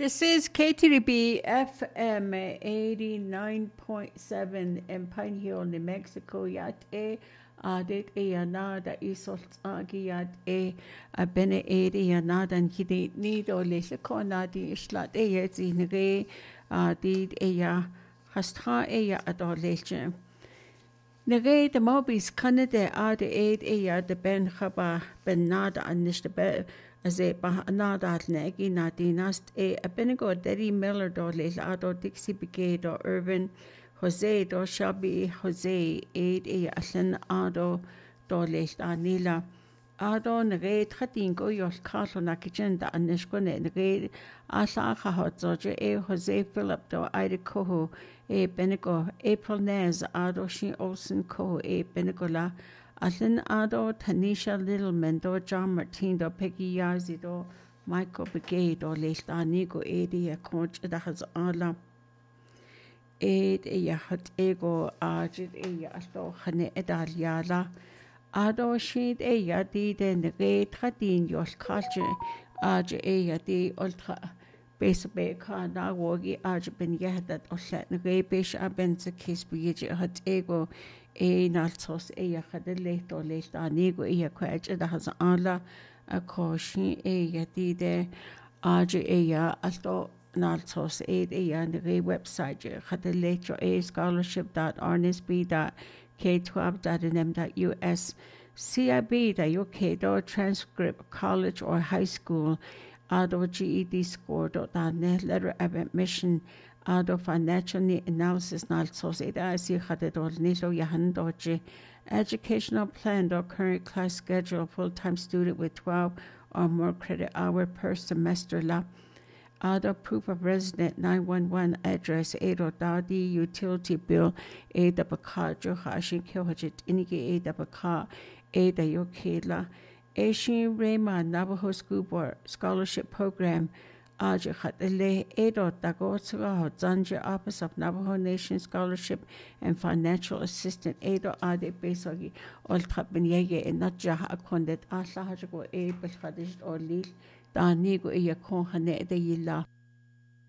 This is KTDB FM 89.7 in Pine Hill, New Mexico. Yat adet yanada isolt agiyat abene yanada and kidit need or lesakona di islat zinre did hastra adolescent. Nere de mobis Canada ade de ben chaba ben nada an nishte as a nada negi nadinast abenigo Derry Miller do ado Dixie Brigade or Irvin Jose do Shabi Jose allen ado do nila ado nere tratin go yol carlo na kitchen da an nishkone nere asa hot zoje Jose Philip do Ida Coho benigo April Nez ado she Olsen Co benigola allen ado Tanisha Littleman do John Martin do Peggy Yazzie do Michael Brigade do nigo a coach da has ala hat ego ajit alto khane edalyala ado shid di den re tradin yol culture di ultra Basically, na wogi ben yahdat oshat nge besh aben se kis biyje hat ego naltos khadele to lest anigo kwaj da has ala a koshi yatide alto naltos nge website khadele cho scholarship.arnisb.k12.nm.us cib.uk transcript college or high school ado GED score .net letter of admission ado financial analysis nalsos si khadedol nilo yahan doje educational plan or current class schedule full-time student with 12 or more credit hour per semester la ado proof of resident 911 address ado dadi utility bill da baka jo hashin kyohajit inige da baka da yokela Asian Rema Navajo School Board Scholarship Program Aja Khatele Edo Dagotsura Zanja Office of Navajo Nation Scholarship and Financial Assistant Edo Ade Besogi Ultra Benyege and Naja Akondet Asahago Belhadish or Lil Danigo Yakon Hane de Yila.